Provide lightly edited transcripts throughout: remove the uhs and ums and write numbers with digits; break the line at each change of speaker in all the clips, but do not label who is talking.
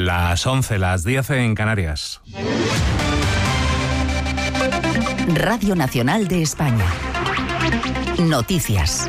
Las 11, las 10 en Canarias.
Radio Nacional de España. Noticias.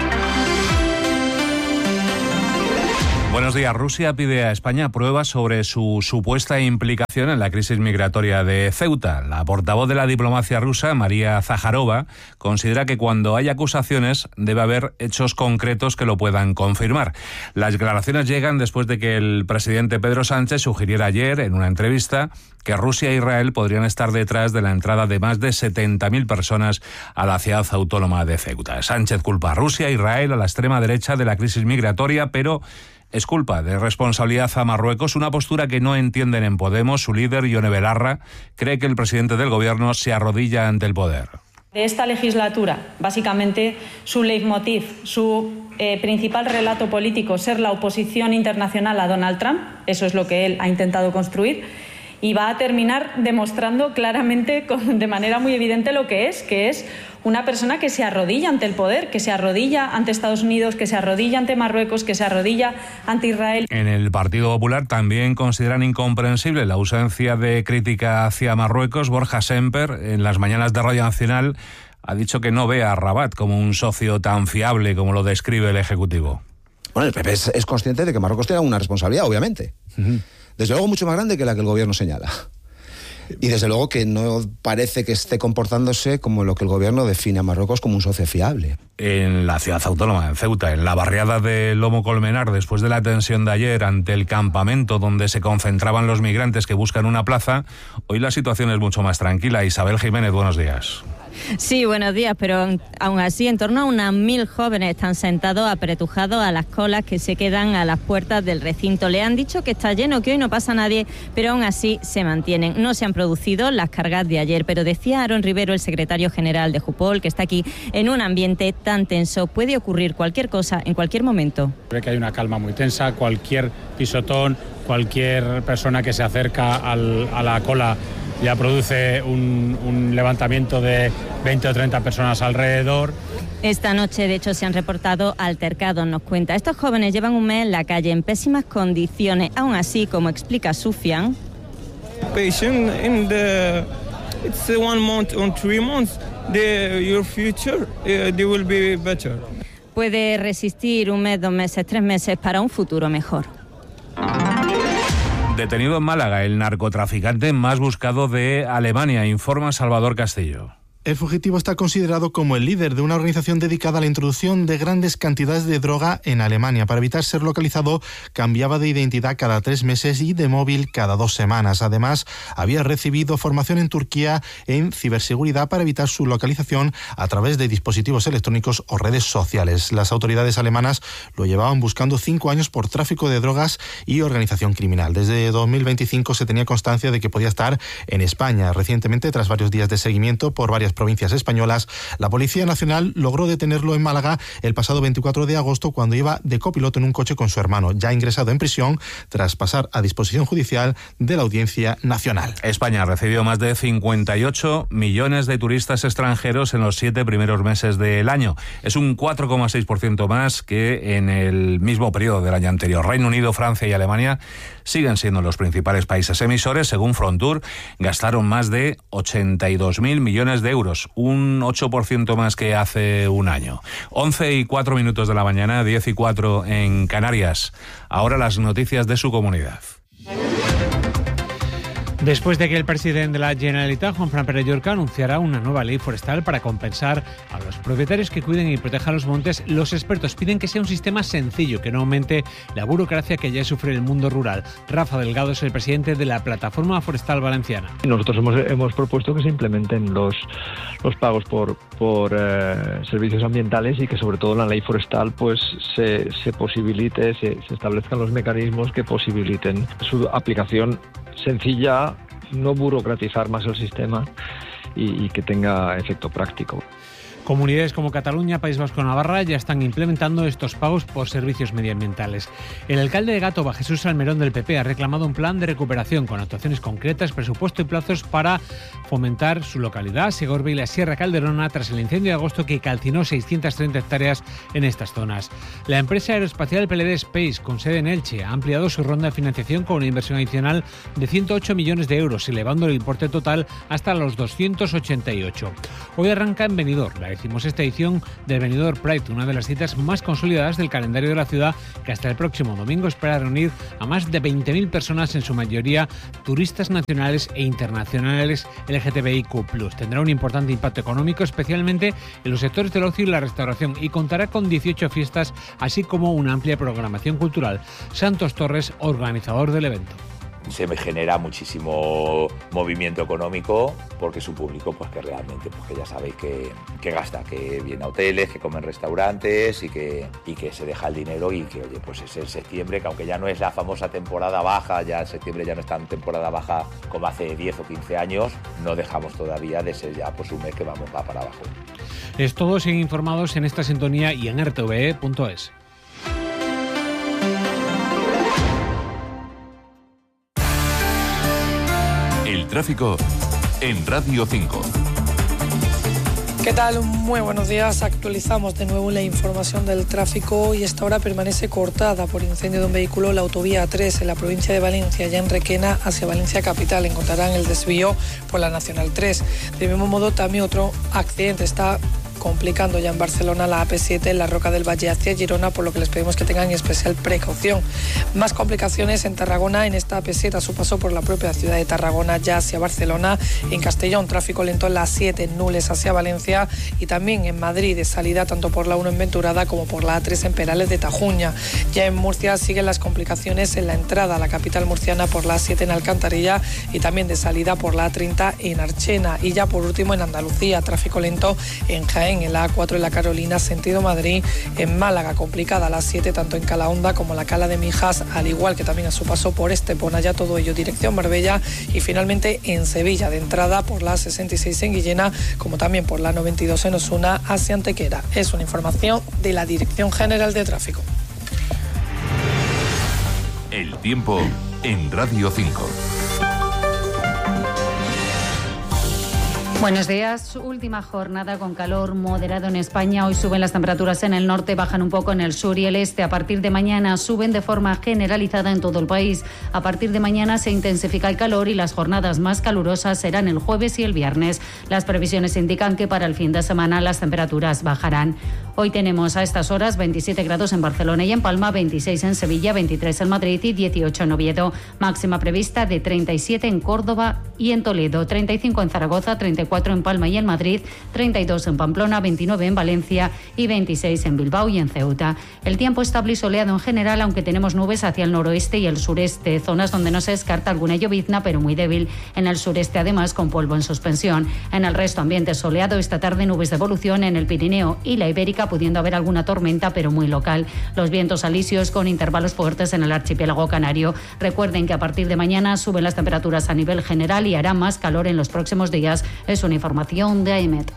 Buenos días. Rusia pide a España pruebas sobre su supuesta implicación en la crisis migratoria de Ceuta. La portavoz de la diplomacia rusa, María Zaharova, considera que cuando hay acusaciones debe haber hechos concretos que lo puedan confirmar. Las declaraciones llegan después de que el presidente Pedro Sánchez sugiriera ayer, en una entrevista, que Rusia e Israel podrían estar detrás de la entrada de más de 70.000 personas a la ciudad autónoma de Ceuta. Sánchez culpa a Rusia e Israel, a la extrema derecha, de la crisis migratoria, pero es culpa de responsabilidad a Marruecos, una postura que no entienden en Podemos. Su líder, Ione Belarra, cree que el presidente del gobierno se arrodilla ante el poder.
De esta legislatura, básicamente, su leitmotiv, su principal relato político, ser la oposición internacional a Donald Trump, eso es lo que él ha intentado construir, y va a terminar demostrando claramente, de manera muy evidente, lo que es una persona que se arrodilla ante el poder, que se arrodilla ante Estados Unidos, que se arrodilla ante Marruecos, que se arrodilla ante Israel.
En el Partido Popular también consideran incomprensible la ausencia de crítica hacia Marruecos. Borja Semper, en las mañanas de Radio Nacional, ha dicho que no ve a Rabat como un socio tan fiable como lo describe el Ejecutivo.
Bueno, el PP es consciente de que Marruecos tiene una responsabilidad, obviamente. Desde luego mucho más grande que la que el gobierno señala. Y desde luego que no parece que esté comportándose como lo que el gobierno define a Marruecos como un socio fiable.
En la ciudad autónoma, en Ceuta, en la barriada de Lomo Colmenar, después de la tensión de ayer ante el campamento donde se concentraban los migrantes que buscan una plaza, hoy la situación es mucho más tranquila. Isabel Jiménez, buenos días.
Sí, buenos días, pero aún así en torno a unas 1.000 jóvenes están sentados apretujados a las colas que se quedan a las puertas del recinto. Le han dicho que está lleno, que hoy no pasa nadie, pero aún así se mantienen. No se han producido las cargas de ayer, pero decía Aaron Rivero, el secretario general de Jupol, que está aquí en un ambiente tan tenso. Puede ocurrir cualquier cosa en cualquier momento.
Creo que hay una calma muy tensa, cualquier pisotón, cualquier persona que se acerca a la cola ya produce un levantamiento de 20 o 30 personas alrededor.
Esta noche, de hecho, se han reportado altercados, nos cuenta. Estos jóvenes llevan un mes en la calle en pésimas condiciones. Aún así, como explica Sufian,
patient in it's 1 month or 3 months, your future they will be better.
Puede resistir 1 mes, 2 meses, 3 meses para un futuro mejor.
Detenido en Málaga el narcotraficante más buscado de Alemania, informa Salvador Castillo.
El fugitivo está considerado como el líder de una organización dedicada a la introducción de grandes cantidades de droga en Alemania. Para evitar ser localizado, cambiaba de identidad cada 3 meses y de móvil cada 2 semanas. Además, había recibido formación en Turquía en ciberseguridad para evitar su localización a través de dispositivos electrónicos o redes sociales. Las autoridades alemanas lo llevaban buscando 5 años por tráfico de drogas y organización criminal. Desde 2025 se tenía constancia de que podía estar en España. Recientemente, tras varios días de seguimiento por varias provincias españolas, la Policía Nacional logró detenerlo en Málaga el pasado 24 de agosto cuando iba de copiloto en un coche con su hermano, ya ingresado en prisión tras pasar a disposición judicial de la Audiencia Nacional.
España ha recibido más de 58 millones de turistas extranjeros en los 7 primeros meses del año. Es un 4,6% más que en el mismo periodo del año anterior. Reino Unido, Francia y Alemania siguen siendo los principales países emisores. Según Frontur, gastaron más de 82.000 millones de euros, un 8% más que hace un año. 11:04 de la mañana, 10:04 en Canarias. Ahora las noticias de su comunidad.
Después de que el presidente de la Generalitat, Juanfran Pérez Llorca, anunciara una nueva ley forestal para compensar a los propietarios que cuiden y protejan los montes, los expertos piden que sea un sistema sencillo, que no aumente la burocracia que ya sufre el mundo rural. Rafa Delgado es el presidente de la Plataforma Forestal Valenciana.
Nosotros hemos propuesto que se implementen los pagos por servicios ambientales y que sobre todo en la ley forestal pues se posibilite, se establezcan los mecanismos que posibiliten su aplicación sencilla, no burocratizar más el sistema y que tenga efecto práctico.
Comunidades como Cataluña, País Vasco o Navarra ya están implementando estos pagos por servicios medioambientales. El alcalde de Gátova, Jesús Salmerón del PP, ha reclamado un plan de recuperación con actuaciones concretas, presupuesto y plazos para fomentar su localidad, Segorbe y la Sierra Calderona, tras el incendio de agosto que calcinó 630 hectáreas en estas zonas. La empresa aeroespacial PLD Space, con sede en Elche, ha ampliado su ronda de financiación con una inversión adicional de 108 millones de euros, elevando el importe total hasta los 288. Hoy arranca en Benidorm la 16ª edición del Benidorm Pride, una de las citas más consolidadas del calendario de la ciudad, que hasta el próximo domingo espera reunir a más de 20.000 personas, en su mayoría turistas nacionales e internacionales LGTBIQ+. Tendrá un importante impacto económico, especialmente en los sectores del ocio y la restauración, y contará con 18 fiestas, así como una amplia programación cultural. Santos Torres, organizador del evento.
Se me genera muchísimo movimiento económico porque es un público pues que realmente pues que ya sabéis que gasta, que viene a hoteles, que come en restaurantes y que se deja el dinero, y que oye, pues es en septiembre, que aunque ya no es la famosa temporada baja, ya en septiembre ya no es tan temporada baja como hace 10 o 15 años, no dejamos todavía de ser ya pues un mes que va para abajo.
Es todo, siguen informados en esta sintonía y en rtve.es.
El tráfico en Radio 5.
¿Qué tal? Muy buenos días. Actualizamos de nuevo la información del tráfico, y esta hora permanece cortada por incendio de un vehículo la autovía A3 en la provincia de Valencia, ya en Requena hacia Valencia capital. Encontrarán el desvío por la Nacional 3. De mismo modo, también otro accidente está complicando ya en Barcelona la AP7 en la Roca del Valle hacia Girona, por lo que les pedimos que tengan especial precaución. Más complicaciones en Tarragona, en esta AP7 a su paso por la propia ciudad de Tarragona ya hacia Barcelona. En Castellón, tráfico lento en la 7 en Nules hacia Valencia, y también en Madrid de salida tanto por la 1 en Venturada como por la A3 en Perales de Tajuña. Ya en Murcia siguen las complicaciones en la entrada a la capital murciana por la A7 en Alcantarilla, y también de salida por la A30 en Archena. Y ya por último en Andalucía, tráfico lento en Jaén, en la A4 en la Carolina, sentido Madrid. En Málaga, complicada la 7 tanto en Calahonda como la Cala de Mijas, al igual que también a su paso por Estepona, ya todo ello dirección Marbella. Y finalmente en Sevilla, de entrada por la 66 en Guillena, como también por la 92 en Osuna hacia Antequera. Es una información de la Dirección General de Tráfico.
El tiempo en Radio 5.
Buenos días. Última jornada con calor moderado en España. Hoy suben las temperaturas en el norte, bajan un poco en el sur y el este. A partir de mañana suben de forma generalizada en todo el país. A partir de mañana se intensifica el calor y las jornadas más calurosas serán el jueves y el viernes. Las previsiones indican que para el fin de semana las temperaturas bajarán. Hoy tenemos a estas horas 27 grados en Barcelona y en Palma, 26 en Sevilla, 23 en Madrid y 18 en Oviedo. Máxima prevista de 37 en Córdoba y en Toledo, 35 en Zaragoza, 34 en Palma y en Madrid, 32 en Pamplona, 29 en Valencia y 26 en Bilbao y en Ceuta. El tiempo estable y soleado en general, aunque tenemos nubes hacia el noroeste y el sureste, zonas donde no se descarta alguna llovizna, pero muy débil. En el sureste, además, con polvo en suspensión. En el resto, ambiente soleado, esta tarde nubes de evolución en el Pirineo y la Ibérica, pudiendo haber alguna tormenta, pero muy local. Los vientos alisios con intervalos fuertes en el archipiélago canario. Recuerden que a partir de mañana suben las temperaturas a nivel general y hará más calor en los próximos días. Es una información de AEMET.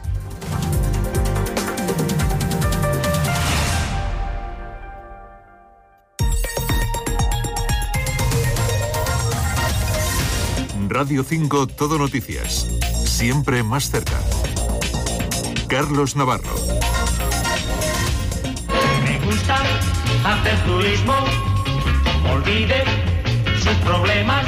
Radio 5 Todo Noticias. Siempre más cerca. Carlos Navarro.
Me gusta hacer turismo. Olvide sus problemas.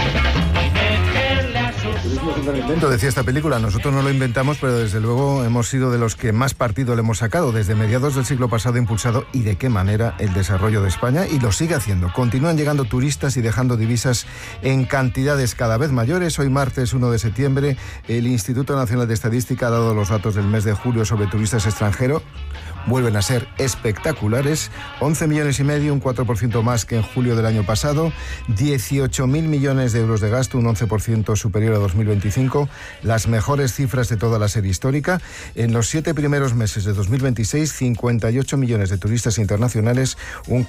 Decía esta película, nosotros no lo inventamos, pero desde luego hemos sido de los que más partido le hemos sacado desde mediados del siglo pasado, impulsado y de qué manera el desarrollo de España, y lo sigue haciendo. Continúan llegando turistas y dejando divisas en cantidades cada vez mayores. Hoy martes 1 de septiembre el Instituto Nacional de Estadística ha dado los datos del mes de julio sobre turistas extranjeros. vuelven a ser espectaculares. 11 millones y medio, un 4% más que en julio del año pasado. 18.000 millones de euros de gasto, un 11% superior a 2025. Las mejores cifras de toda la serie histórica. En los 7 primeros meses de 2026, 58 millones de turistas internacionales, un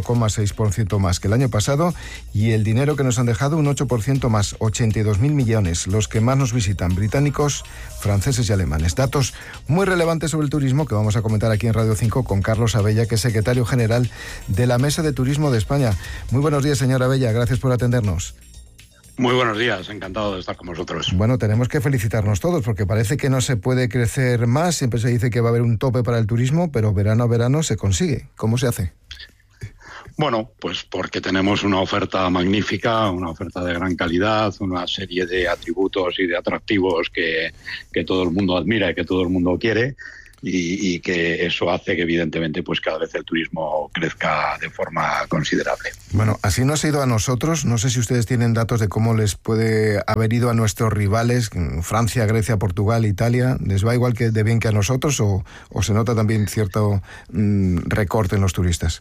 4,6% más que el año pasado. Y el dinero que nos han dejado, un 8% más, 82.000 millones. Los que más nos visitan, británicos, franceses y alemanes. Datos muy relevantes sobre el turismo que vamos a comentar aquí en Radio 5 con Carlos Abella, que es secretario general de la Mesa de Turismo de España. Muy buenos días, señor Abella, gracias por atendernos.
Muy buenos días, encantado de estar con vosotros.
Bueno, tenemos que felicitarnos todos, porque parece que no se puede crecer más, siempre se dice que va a haber un tope para el turismo, pero verano a verano se consigue. ¿Cómo se hace?
Bueno, pues porque tenemos una oferta magnífica, una oferta de gran calidad, una serie de atributos y de atractivos que todo el mundo admira y que todo el mundo quiere. Y que eso hace que evidentemente pues cada vez el turismo crezca de forma considerable.
Bueno, así nos ha ido a nosotros. No sé si ustedes tienen datos de cómo les puede haber ido a nuestros rivales, Francia, Grecia, Portugal, Italia. ¿Les va igual que de bien que a nosotros o se nota también cierto recorte en los turistas?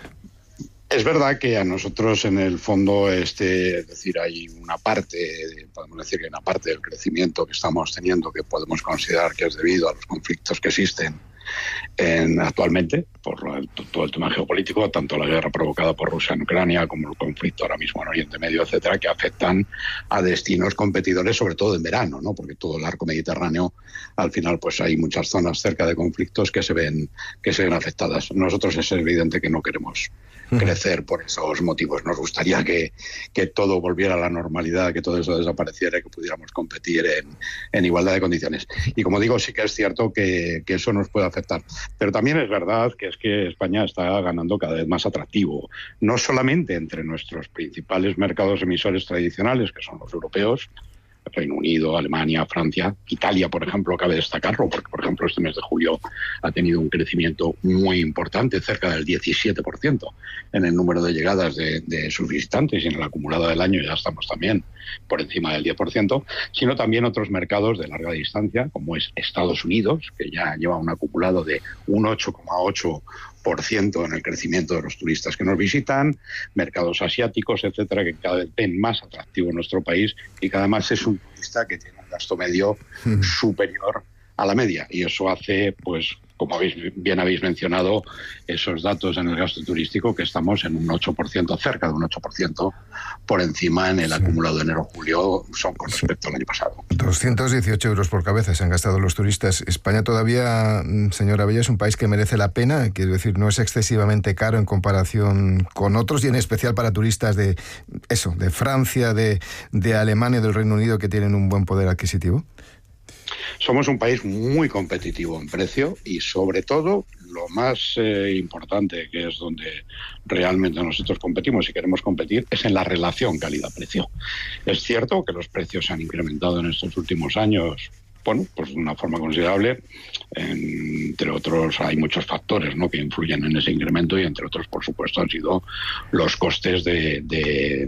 Es verdad que a nosotros en el fondo, es decir, hay una parte, podemos decir que hay una parte del crecimiento que estamos teniendo que podemos considerar que es debido a los conflictos que existen actualmente, por todo el tema geopolítico, tanto la guerra provocada por Rusia en Ucrania como el conflicto ahora mismo en Oriente Medio, etcétera, que afectan a destinos competidores, sobre todo en verano, ¿no? Porque todo el arco mediterráneo, al final, pues hay muchas zonas cerca de conflictos que se ven afectadas. Nosotros es evidente que no queremos crecer por esos motivos. Nos gustaría que todo volviera a la normalidad, que todo eso desapareciera y que pudiéramos competir en igualdad de condiciones. Y como digo, sí que es cierto que eso nos puede afectar. Pero también es verdad que España está ganando cada vez más atractivo, no solamente entre nuestros principales mercados emisores tradicionales, que son los europeos, Reino Unido, Alemania, Francia, Italia, por ejemplo, cabe destacarlo, porque, por ejemplo, este mes de julio ha tenido un crecimiento muy importante, cerca del 17% en el número de llegadas de sus visitantes, y en el acumulado del año ya estamos también por encima del 10%, sino también otros mercados de larga distancia, como es Estados Unidos, que ya lleva un acumulado de un 8,8% en el crecimiento de los turistas que nos visitan, mercados asiáticos, etcétera, que cada vez ven más atractivo en nuestro país y que además es un turista que tiene un gasto medio superior a la media, y eso hace, pues, como bien habéis mencionado, esos datos en el gasto turístico, que estamos en un 8%, cerca de un 8% por encima en el acumulado de enero-julio, son con respecto al año pasado.
218 euros por cabeza se han gastado los turistas. España todavía, señora Abella, es un país que merece la pena, quiero decir, no es excesivamente caro en comparación con otros, y en especial para turistas de Francia, de Alemania, del Reino Unido, que tienen un buen poder adquisitivo.
Somos un país muy competitivo en precio y, sobre todo, lo más importante, que es donde realmente nosotros competimos y queremos competir, es en la relación calidad-precio. Es cierto que los precios se han incrementado en estos últimos años, bueno, pues de una forma considerable. Entre otros, hay muchos factores, ¿no?, que influyen en ese incremento, y entre otros, por supuesto, han sido los costes de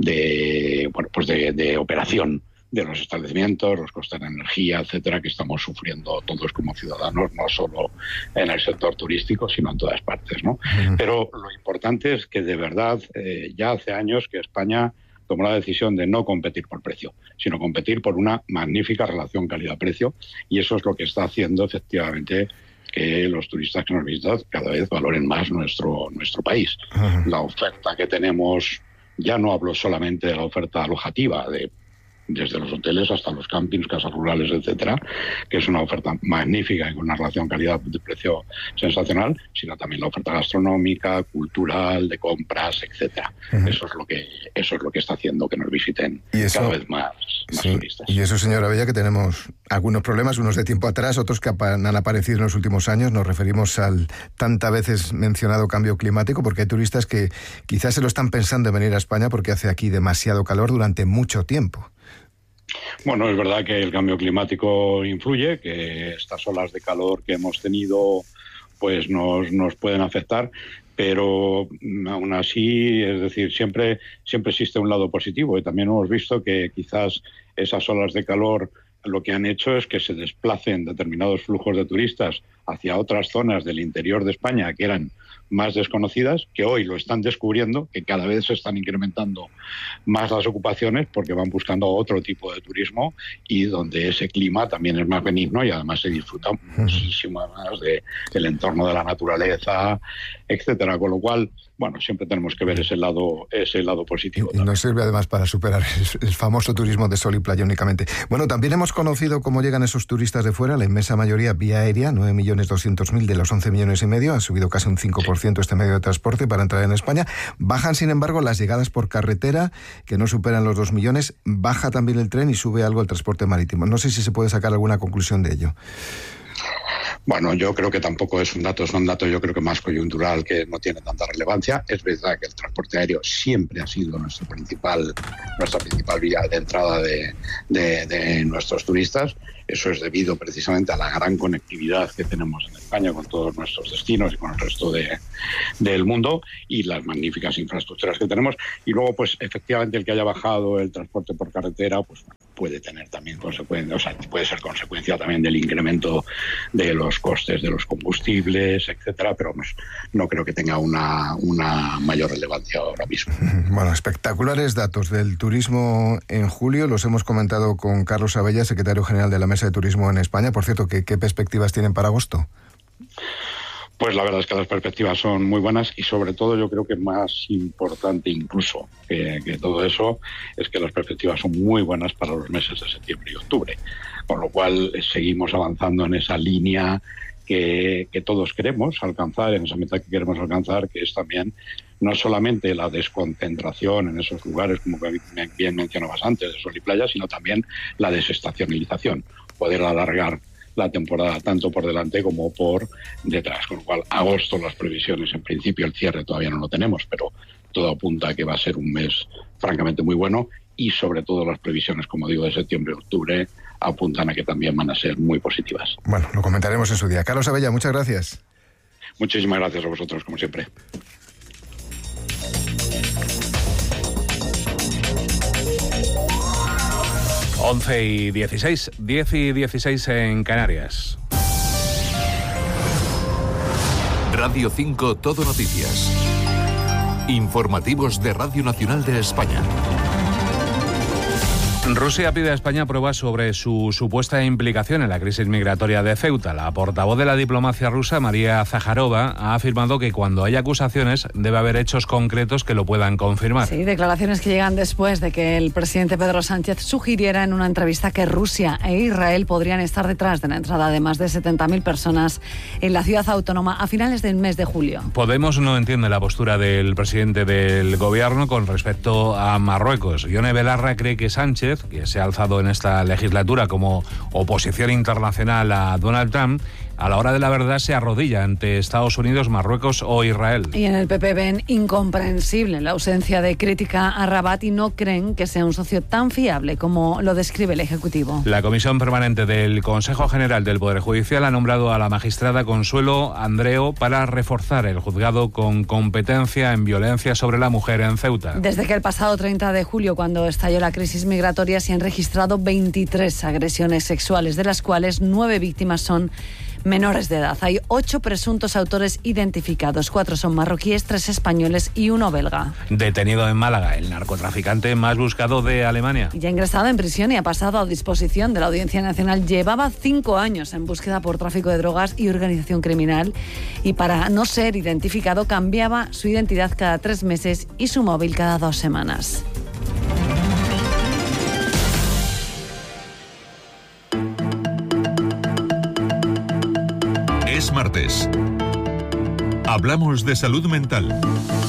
operación de los establecimientos, los costes de energía, etcétera, que estamos sufriendo todos como ciudadanos, no solo en el sector turístico, sino en todas partes, ¿no? Pero lo importante es que, de verdad, ya hace años que España tomó la decisión de no competir por precio, sino competir por una magnífica relación calidad-precio, y eso es lo que está haciendo, efectivamente, que los turistas que nos visitan cada vez valoren más nuestro país. La oferta que tenemos, ya no hablo solamente de la oferta alojativa, desde los hoteles hasta los campings, casas rurales, etcétera, que es una oferta magnífica y con una relación calidad-precio sensacional, sino también la oferta gastronómica, cultural, de compras, etcétera. Eso es lo que está haciendo que nos visiten cada vez más turistas.
Y eso, señora Abella, que tenemos algunos problemas, unos de tiempo atrás, otros que han aparecido en los últimos años. Nos referimos al tantas veces mencionado cambio climático, porque hay turistas que quizás se lo están pensando en venir a España porque hace aquí demasiado calor durante mucho tiempo.
Bueno, es verdad que el cambio climático influye, que estas olas de calor que hemos tenido pues nos pueden afectar, pero aún así, es decir, siempre existe un lado positivo, y también hemos visto que quizás esas olas de calor lo que han hecho es que se desplacen determinados flujos de turistas hacia otras zonas del interior de España que eran más desconocidas, que hoy lo están descubriendo, que cada vez se están incrementando más las ocupaciones porque van buscando otro tipo de turismo y donde ese clima también es más benigno y además se disfruta muchísimo más del entorno de la naturaleza, etcétera. Con lo cual, bueno, siempre tenemos que ver ese lado positivo.
Y nos sirve además para superar el famoso turismo de sol y playa únicamente. Bueno, también hemos conocido cómo llegan esos turistas de fuera, la inmensa mayoría vía aérea, 9.200.000 de los 11,5 millones, ha subido casi un 5% este medio de transporte para entrar en España. Bajan, sin embargo, las llegadas por carretera, que no superan los 2 millones, baja también el tren y sube algo el transporte marítimo. No sé si se puede sacar alguna conclusión de ello.
Bueno, yo creo que tampoco es un dato yo creo que más coyuntural, que no tiene tanta relevancia. Es verdad que el transporte aéreo siempre ha sido nuestra principal vía de entrada de nuestros turistas. Eso es debido precisamente a la gran conectividad que tenemos en España con todos nuestros destinos y con el resto del mundo y las magníficas infraestructuras que tenemos. Y luego, pues efectivamente, el que haya bajado el transporte por carretera, pues puede tener también consecuencias, o sea, puede ser consecuencia también del incremento de los costes de los combustibles, etcétera, pero no creo que tenga una mayor relevancia ahora mismo.
Bueno, espectaculares datos del turismo en julio, los hemos comentado con Carlos Abella, secretario general de la Mesa de Turismo en España. Por cierto, ¿qué perspectivas tienen para agosto?
Pues la verdad es que las perspectivas son muy buenas y sobre todo yo creo que más importante incluso que todo eso es que las perspectivas son muy buenas para los meses de septiembre y octubre, con lo cual seguimos avanzando en esa línea que todos queremos alcanzar, en esa meta que queremos alcanzar, que es también no solamente la desconcentración en esos lugares, como bien mencionabas antes, de sol y playa, sino también la desestacionalización, poder alargar la temporada tanto por delante como por detrás, con lo cual agosto las previsiones, en principio el cierre todavía no lo tenemos, pero todo apunta a que va a ser un mes francamente muy bueno y sobre todo las previsiones, como digo, de septiembre y octubre apuntan a que también van a ser muy positivas.
Bueno, lo comentaremos en su día. Carlos Abella, muchas gracias.
Muchísimas gracias a vosotros, como siempre.
Once y 16, 10 y 16 en Canarias.
Radio 5 Todo Noticias. Informativos de Radio Nacional de España.
Rusia pide a España pruebas sobre su supuesta implicación en la crisis migratoria de Ceuta. La portavoz de la diplomacia rusa, María Zaharova, ha afirmado que cuando hay acusaciones debe haber hechos concretos que lo puedan confirmar.
Sí, declaraciones que llegan después de que el presidente Pedro Sánchez sugiriera en una entrevista que Rusia e Israel podrían estar detrás de la entrada de más de 70.000 personas en la ciudad autónoma a finales del mes de julio.
Podemos no entiende la postura del presidente del gobierno con respecto a Marruecos. Ione Belarra cree que Sánchez, que se ha alzado en esta legislatura como oposición internacional a Donald Trump, a la hora de la verdad se arrodilla ante Estados Unidos, Marruecos o Israel.
Y en el PP ven incomprensible la ausencia de crítica a Rabat y no creen que sea un socio tan fiable como lo describe el Ejecutivo.
La Comisión Permanente del Consejo General del Poder Judicial ha nombrado a la magistrada Consuelo Andreo para reforzar el juzgado con competencia en violencia sobre la mujer en Ceuta.
Desde que el pasado 30 de julio, cuando estalló la crisis migratoria, se han registrado 23 agresiones sexuales, de las cuales 9 víctimas son menores de edad. Hay 8 presuntos autores identificados. 4 son marroquíes, 3 españoles y 1 belga.
Detenido en Málaga, el narcotraficante más buscado de Alemania.
Ya ingresado en prisión y ha pasado a disposición de la Audiencia Nacional. Llevaba 5 años en búsqueda por tráfico de drogas y organización criminal. Y para no ser identificado, cambiaba su identidad cada 3 meses y su móvil cada 2 semanas.
Es martes. Hablamos de salud mental.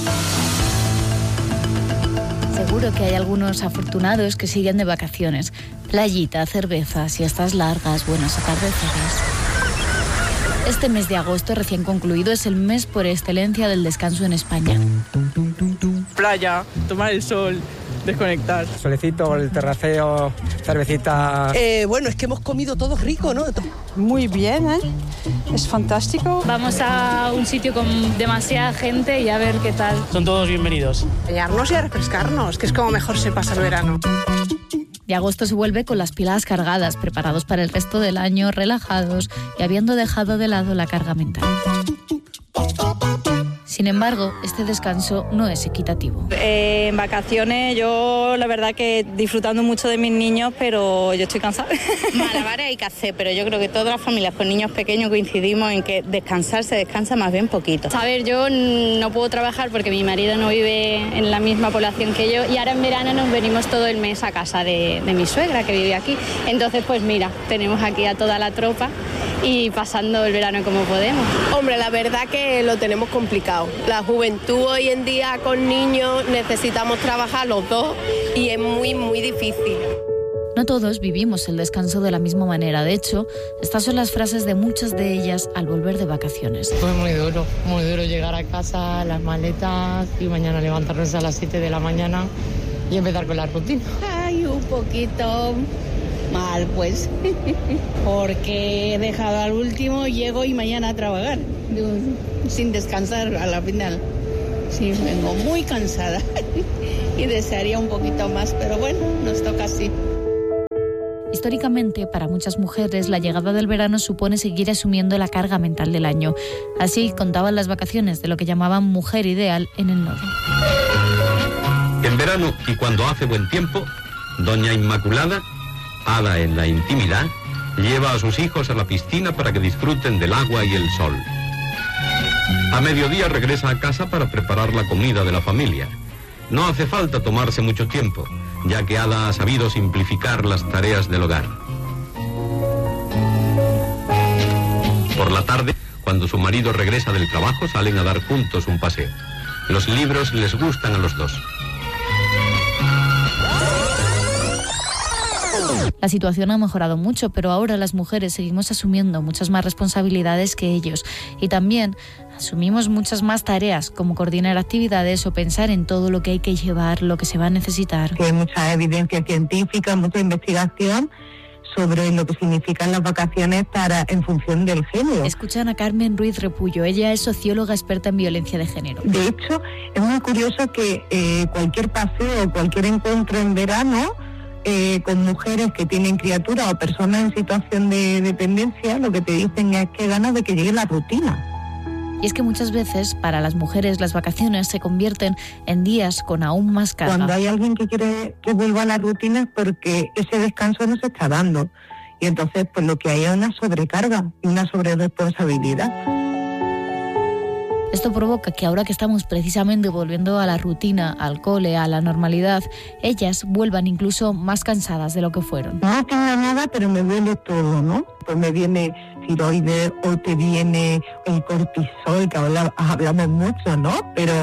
Seguro que hay algunos afortunados que siguen de vacaciones. Playita, cerveza, siestas largas, buenos atardeceres. Este mes de agosto recién concluido es el mes por excelencia del descanso en España.
Playa, tomar el sol, desconectar.
Solecito, el terraceo, cervecita.
Bueno, es que hemos comido todo rico, ¿no?
Muy bien, ¿eh? Es fantástico.
Vamos a un sitio con demasiada gente y a ver qué tal.
Son todos bienvenidos.
Bañarnos y a refrescarnos, que es como mejor se pasa el verano.
De agosto se vuelve con las pilas cargadas, preparados para el resto del año, relajados y habiendo dejado de lado la carga mental. Sin embargo, este descanso no es equitativo.
En vacaciones yo la verdad que disfrutando mucho de mis niños, pero yo estoy cansada.
Malabares hay que hacer, pero yo creo que todas las familias con niños pequeños coincidimos en que descansar se descansa más bien poquito.
A ver, yo no puedo trabajar porque mi marido no vive en la misma población que yo y ahora en verano nos venimos todo el mes a casa de mi suegra que vive aquí. Entonces, pues mira, tenemos aquí a toda la tropa y pasando el verano como podemos.
Hombre, la verdad que lo tenemos complicado. La juventud hoy en día con niños necesitamos trabajar los dos y es muy, muy difícil.
No todos vivimos el descanso de la misma manera. De hecho, estas son las frases de muchas de ellas al volver de vacaciones.
Fue muy duro llegar a casa, las maletas y mañana levantarnos a las 7 de la mañana y empezar con la rutina.
Ay, un poquito mal, pues, porque he dejado al último, llego y mañana a trabajar, sin descansar a la final. Sí, vengo muy cansada y desearía un poquito más, pero bueno, nos toca así.
Históricamente, para muchas mujeres, la llegada del verano supone seguir asumiendo la carga mental del año. Así contaban las vacaciones de lo que llamaban mujer ideal en el Nodo.
En verano y cuando hace buen tiempo, doña Inmaculada, hada en la intimidad, lleva a sus hijos a la piscina para que disfruten del agua y el sol. A mediodía regresa a casa para preparar la comida de la familia. No hace falta tomarse mucho tiempo, ya que Ada ha sabido simplificar las tareas del hogar. Por la tarde, cuando su marido regresa del trabajo, salen a dar juntos un paseo. Los libros les gustan a los dos.
La situación ha mejorado mucho, pero ahora las mujeres seguimos asumiendo muchas más responsabilidades que ellos. Y también asumimos muchas más tareas, como coordinar actividades o pensar en todo lo que hay que llevar, lo que se va a necesitar.
Hay mucha evidencia científica, mucha investigación sobre lo que significan las vacaciones en función del género.
Escuchan a Carmen Ruiz Repullo. Ella es socióloga experta en violencia de género.
De hecho, es muy curioso que cualquier paseo, cualquier encuentro en verano con mujeres que tienen criaturas o personas en situación de dependencia, lo que te dicen es que ganas de que llegue la rutina.
Y es que muchas veces, para las mujeres, las vacaciones se convierten en días con aún más carga.
Cuando hay alguien que quiere que vuelva a la rutina es porque ese descanso no se está dando. Y entonces, pues lo que hay es una sobrecarga y una sobreresponsabilidad.
Esto provoca que ahora que estamos precisamente volviendo a la rutina, al cole, a la normalidad, ellas vuelvan incluso más cansadas de lo que fueron.
No tengo nada, pero me duele todo, ¿no? Pues me viene tiroides o te viene el cortisol, que hablamos mucho, ¿no? Pero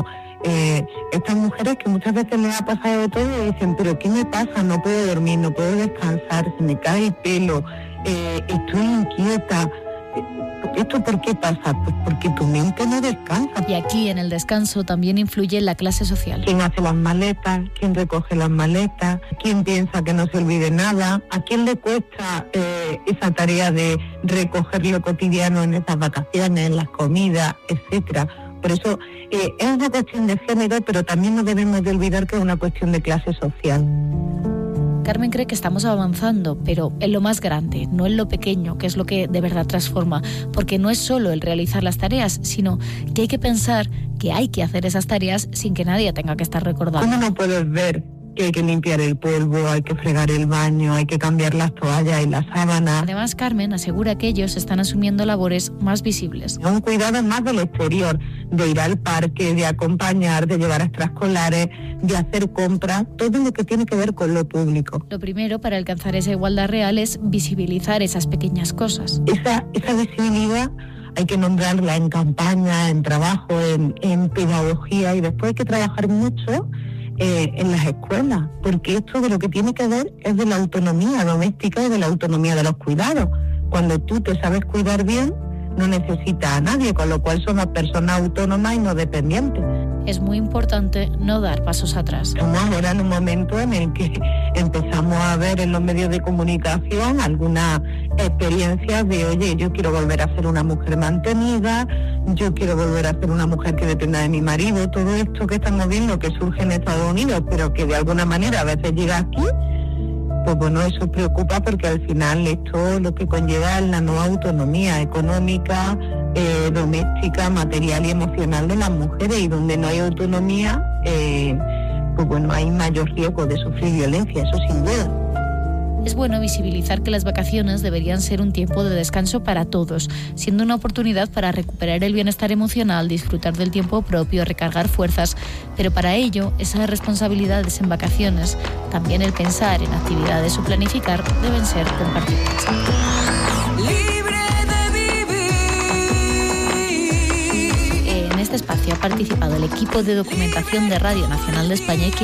estas mujeres que muchas veces les ha pasado de todo y dicen, pero ¿qué me pasa? No puedo dormir, no puedo descansar, se me cae el pelo, estoy inquieta. ¿Esto por qué pasa? Pues porque tu mente no descansa.
Y aquí en el descanso también influye la clase social.
¿Quién hace las maletas? ¿Quién recoge las maletas? ¿Quién piensa que no se olvide nada? ¿A quién le cuesta esa tarea de recoger lo cotidiano en estas vacaciones, en las comidas, etcétera? Por eso es una cuestión de género, pero también no debemos de olvidar que es una cuestión de clase social.
Carmen cree que estamos avanzando, pero en lo más grande, no en lo pequeño, que es lo que de verdad transforma, porque no es solo el realizar las tareas, sino que hay que pensar que hay que hacer esas tareas sin que nadie tenga que estar recordando.
¿Cómo no puedes ver que hay que limpiar el polvo, hay que fregar el baño, hay que cambiar las toallas y las sábanas?
Además, Carmen asegura que ellos están asumiendo labores más visibles.
Un cuidado más del exterior, de ir al parque, de acompañar, de llevar extraescolares, de hacer compras, todo lo que tiene que ver con lo público.
Lo primero para alcanzar esa igualdad real es visibilizar esas pequeñas cosas.
Esa visibilidad hay que nombrarla en campaña, en trabajo, en pedagogía, y después hay que trabajar mucho en las escuelas, porque esto de lo que tiene que ver es de la autonomía doméstica y de la autonomía de los cuidados. Cuando tú te sabes cuidar bien, no necesitas a nadie, con lo cual somos personas autónomas y no dependientes.
Es muy importante no dar pasos atrás.
Estamos ahora en un momento en el que empezamos a ver en los medios de comunicación algunas experiencias de, oye, yo quiero volver a ser una mujer mantenida, yo quiero volver a ser una mujer que dependa de mi marido, todo esto que estamos viendo que surge en Estados Unidos, pero que de alguna manera a veces llega aquí, pues bueno, eso preocupa porque al final esto lo que conlleva es la no autonomía económica, doméstica, material y emocional de las mujeres, y donde no hay autonomía, pues bueno, hay mayor riesgo de sufrir violencia, eso sin duda.
Es bueno visibilizar que las vacaciones deberían ser un tiempo de descanso para todos, siendo una oportunidad para recuperar el bienestar emocional, disfrutar del tiempo propio, recargar fuerzas, pero para ello, esas responsabilidades en vacaciones, también el pensar en actividades o planificar, deben ser compartidas. En este espacio ha participado el equipo de documentación de Radio Nacional de España,